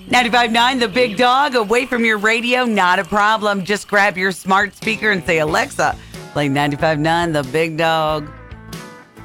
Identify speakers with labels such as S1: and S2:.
S1: 95.9 The Big Dog, away from your radio, not a problem. Just grab your smart speaker and say, Alexa, play 95.9 The Big Dog.